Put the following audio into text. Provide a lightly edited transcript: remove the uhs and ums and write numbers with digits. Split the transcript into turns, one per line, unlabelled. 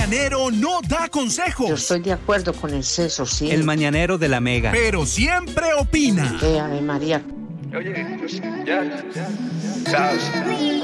mañanero no da consejos.
Yo estoy de acuerdo con el sexo, sí.
El mañanero de la Mega.
Pero siempre opina.
Ave María.
Oye, pues ya, sabes.